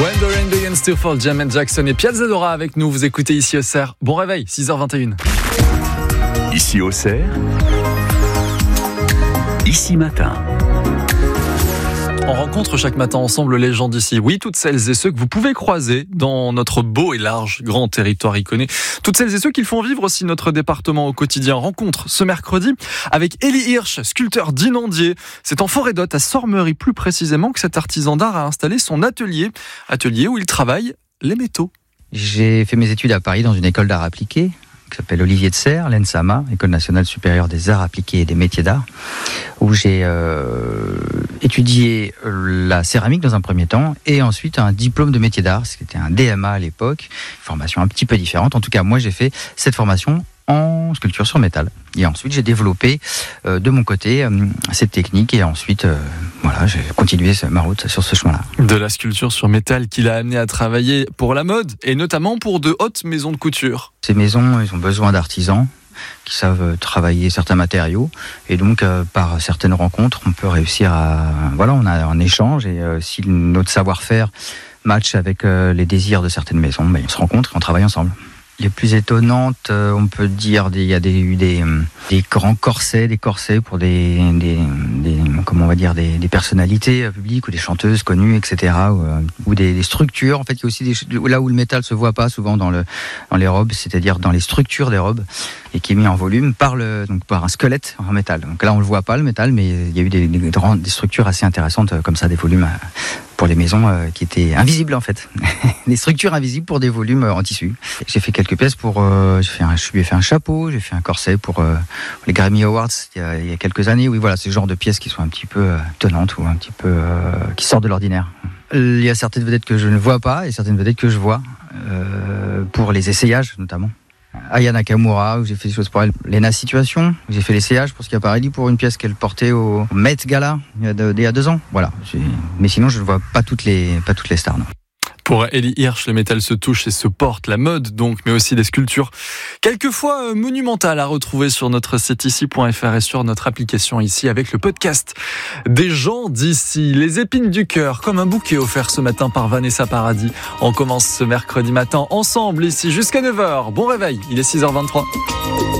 When the Rain Begins to Fall, Janet Jackson et Piazzadora avec nous. Vous écoutez ici au CER. Bon réveil, 6h21. Ici au CER, Ici Matin. On rencontre chaque matin ensemble les gens d'ici. Oui, toutes celles et ceux que vous pouvez croiser dans notre beau et large grand territoire iconé. Toutes celles et ceux qui font vivre aussi notre département au quotidien. Rencontre ce mercredi avec Élie Hirsch, sculpteur d'Inandier. C'est en Forêt d'Hôte, à Sormery plus précisément, que cet artisan d'art a installé son atelier où il travaille les métaux. J'ai fait mes études à Paris dans une école d'art appliqué qui s'appelle Olivier de Serres, l'ENSAMA, École nationale supérieure des arts appliqués et des métiers d'art, où j'ai étudié la céramique dans un premier temps et ensuite un diplôme de métier d'art, c'était un DMA à l'époque, formation un petit peu différente. En tout cas, moi j'ai fait cette formation en sculpture sur métal. Et ensuite, j'ai développé de mon côté cette technique et ensuite, j'ai continué ma route sur ce chemin-là. De la sculpture sur métal qui l'a amené à travailler pour la mode et notamment pour de hautes maisons de couture. Ces maisons, ils ont besoin d'artisans qui savent travailler certains matériaux et donc par certaines rencontres, on peut réussir on a un échange et si notre savoir-faire match avec les désirs de certaines maisons, on se rencontre et on travaille ensemble. Les plus étonnantes, on peut dire, il y a eu des grands corsets, pour des personnalités publiques ou des chanteuses connues, etc. Ou des structures. En fait, il y a aussi là où le métal se voit pas souvent dans les robes, c'est-à-dire dans les structures des robes, et qui est mis en volume par un squelette en métal. Donc là, on le voit pas le métal, mais il y a eu des structures assez intéressantes comme ça, des volumes pour les maisons qui étaient invisibles en fait. Des structures invisibles pour des volumes en tissu. J'ai fait quelques pièces je lui ai fait un chapeau, j'ai fait un corset pour les Grammy Awards il y a quelques années. Oui, voilà, c'est le genre de pièces qui sont un petit peu étonnantes ou un petit peu qui sortent de l'ordinaire. Il y a certaines vedettes que je ne vois pas et certaines vedettes que je vois pour les essayages notamment. Aya Nakamura, où j'ai fait des choses pour elle. Lena Situation, où j'ai fait l'essayage pour Schiaparelli pour une pièce qu'elle portait au Met Gala il y a 2 ans. Voilà. Mais sinon, je ne vois pas toutes les stars, non. Pour Élie Hirsch, le métal se touche et se porte, la mode donc, mais aussi des sculptures quelquefois monumentales à retrouver sur notre site ici.fr et sur notre application ici avec le podcast des gens d'ici. Les épines du cœur, comme un bouquet offert ce matin par Vanessa Paradis. On commence ce mercredi matin ensemble ici jusqu'à 9h. Bon réveil, il est 6h23.